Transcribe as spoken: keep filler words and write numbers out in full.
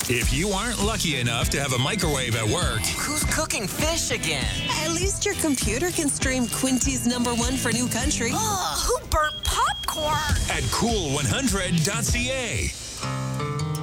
If you aren't lucky enough to have a microwave at work, Who's cooking fish again? At least your computer can stream Quincy's number one for new country. Oh, who burnt popcorn? at cool one hundred dot c a.